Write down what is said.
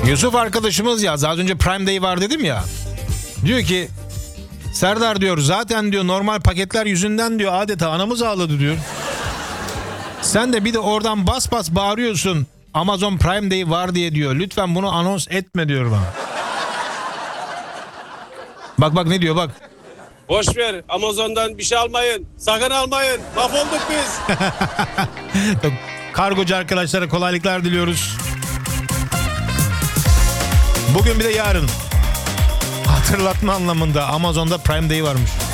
Yusuf arkadaşımız ya, az önce Prime Day var dedim ya. Diyor ki Serdar diyor, zaten diyor normal paketler yüzünden diyor adeta anamız ağladı diyor. Sen de bir de oradan bas bas bağırıyorsun Amazon Prime Day var diye diyor. Lütfen bunu anons etme diyor bana. Bak ne diyor bak. Boş ver, Amazon'dan bir şey almayın. Sakın almayın. Mahvolduk biz. Kargocu arkadaşlara kolaylıklar diliyoruz. Bugün bir de yarın hatırlatma anlamında Amazon'da Prime Day varmış.